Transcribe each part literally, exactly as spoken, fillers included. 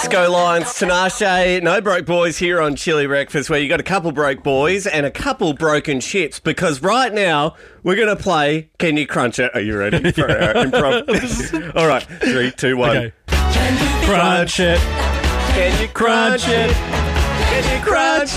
Disco Lines, Tinashe, No Broke Boys here on Chili Breakfast, where you got a couple broke boys and a couple broken ships, because right now we're going to play Can You Crunch It? Are you ready for our improv? All right, three, two, one. Okay. Can you crunch it? Can you crunch it? Can you crunch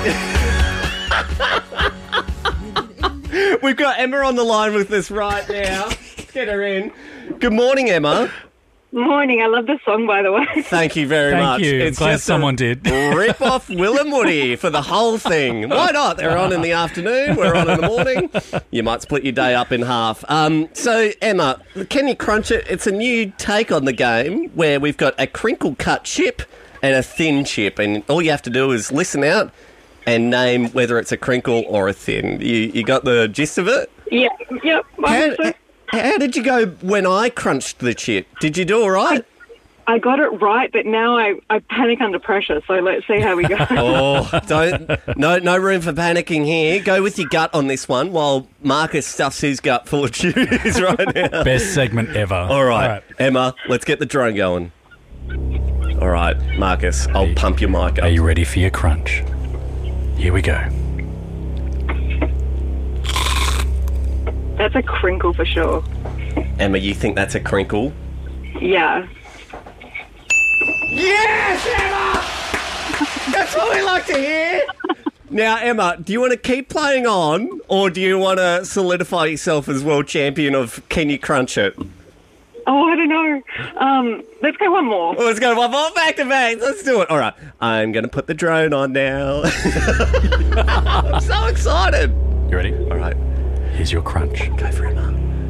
it? We've got Emma on the line with us right now. Get her in. Good morning, Emma. Morning. I love this song, by the way. Thank you very Thank much. you. It's Glad just someone a did. Rip off Will and Woody for the whole thing. Why not? They're on in the afternoon. We're on in the morning. You might split your day up in half. Um, so, Emma, Can You Crunch It? It's a new take on the game where we've got a crinkle cut chip and a thin chip, and all you have to do is listen out and name whether it's a crinkle or a thin. You you got the gist of it? Yeah. Yep. How, So how did you go when I crunched the chip? Did you do all right? I got it right, but now I, I panic under pressure. So let's see how we go. Oh, don't no no room for panicking here. Go with your gut on this one while Marcus stuffs his gut full of chews right now. Best segment ever. All right, Emma, let's get the drone going. All right, Marcus, I'll you- pump your mic up. Are you ready for your crunch? Here we go. That's a crinkle for sure. Emma, you think that's a crinkle? Yeah. Yes, Emma! That's what we like to hear. Now, Emma, do you want to keep playing on, or do you want to solidify yourself as world champion of Can You Crunch It? Oh, I don't know. Um, let's go one more. Let's go one more back to back. Let's do it. All right, I'm going to put the drone on now. I'm so excited. You ready? All right, Here's your crunch. go for it, Emma.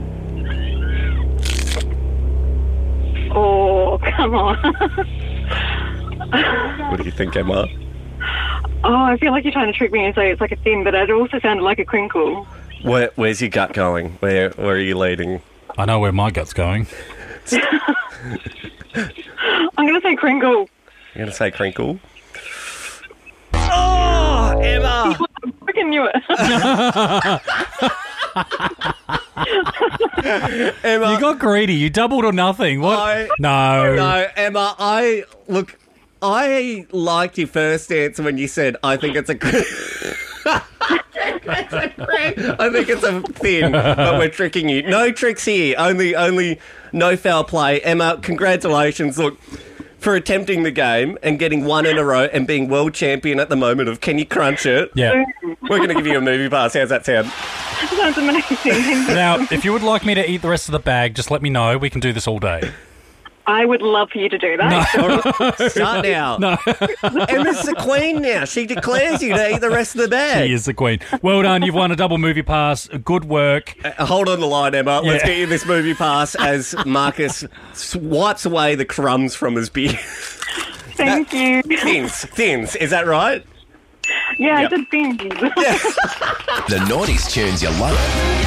Oh, come on. What do you think, Emma? Oh, I feel like you're trying to trick me and say it's like a thin, but it also sounded like a crinkle. Where, where's your gut going? Where, where are you leading? I know where my gut's going. I'm going to say crinkle. You're going to say crinkle? Oh, Emma! I freaking knew it. Emma, You got greedy. You doubled or nothing. What? I- no. No, Emma, I look. I liked your first answer when you said, "I think it's a." I think it's a thin, but we're tricking you. No tricks here. Only, only no foul play. Emma, congratulations. Look, for attempting the game and getting one in a row and being world champion at the moment of Can You Crunch It? Yeah. We're going to give you a movie pass. How's that sound? Sounds amazing. Thank you. Now, if you would like me to eat the rest of the bag, just let me know. We can do this all day. I would love for you to do that. All right, start now. No. Emma's the queen now. She declares you to eat the rest of the bag. She is the queen. Well done. You've won a double movie pass. Good work. Uh, hold on the line, Emma. Let's Yeah. get you this movie pass as Marcus wipes away the crumbs from his beard. Thank you. Thins, thins. Is that right? Yeah, Yep. I said things. The noughties tunes you love.